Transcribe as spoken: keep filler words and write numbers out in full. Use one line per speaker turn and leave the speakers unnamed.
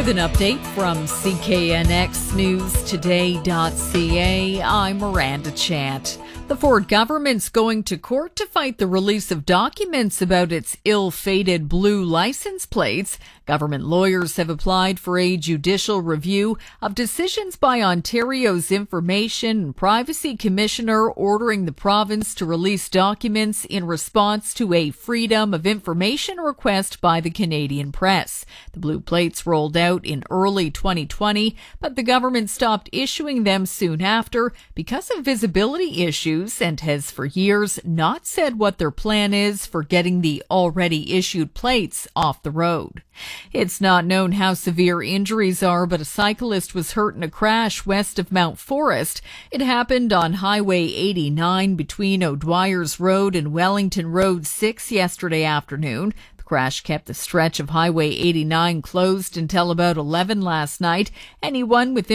With an update from C K N X News Today dot C A, I'm Miranda Chant. The Ford government's going to court to fight the release of documents about its ill-fated blue license plates. Government lawyers have applied for a judicial review of decisions by Ontario's Information and Privacy Commissioner ordering the province to release documents in response to a Freedom of Information request by the Canadian press. The blue plates rolled out in early twenty twenty, but the government stopped issuing them soon after because of visibility issues and has for years not said what their plan is for getting the already issued plates off the road. It's not known how severe injuries are, but a cyclist was hurt in a crash west of Mount Forest. It happened on Highway eighty-nine between O'Dwyer's Road and Wellington Road six yesterday afternoon. The crash kept the stretch of Highway eighty-nine closed until about eleven last night. Anyone with